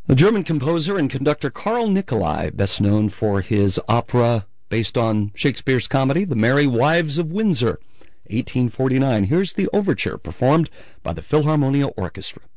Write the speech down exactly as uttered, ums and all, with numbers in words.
The German composer and conductor Carl Nicolai, best known for his opera based on Shakespeare's comedy, The Merry Wives of Windsor, eighteen forty-nine. Here's the overture performed by the Philharmonia Orchestra.